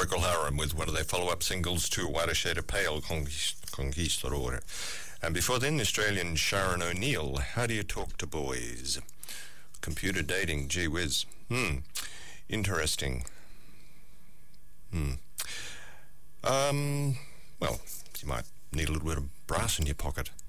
Procol Harum with one of their follow-up singles to Whiter Shade of Pale, Conquistador. And before then, the Australian Sharon O'Neill, How Do You Talk to Boys? Computer dating, gee whiz. Interesting. Well, you might need a little bit of brass in your pocket.